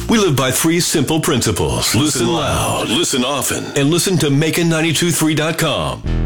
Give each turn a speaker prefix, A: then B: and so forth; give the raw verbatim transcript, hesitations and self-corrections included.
A: We live by three simple principles. Listen loud, listen often, and listen to Macon nine two three dot com.